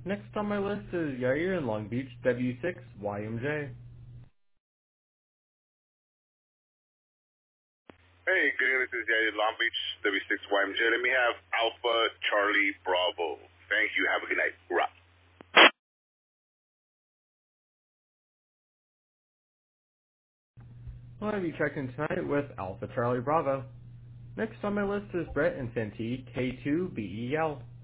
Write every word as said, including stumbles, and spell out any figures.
Next on my list is Yair in Long Beach, W six Y M J. Hey, good evening. This is Yair, Long Beach, W six Y M J. Let me have Alpha Charlie Bravo. Thank you. Have a good night. Hoorah. I'll have you checked in tonight with Alpha Charlie Bravo. Next on my list is Brett in Santee, K two B E L.